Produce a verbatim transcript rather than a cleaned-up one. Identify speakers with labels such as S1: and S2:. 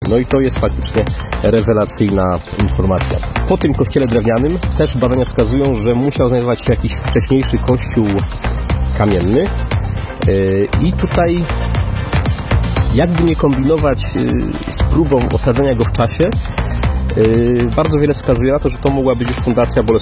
S1: No i to jest faktycznie rewelacyjna informacja. Po tym kościele drewnianym też badania wskazują, że musiał znajdować się jakiś wcześniejszy kościół kamienny. I tutaj jakby nie kombinować z próbą osadzenia go w czasie, bardzo wiele wskazuje na to, że to mogła być już fundacja Bolesława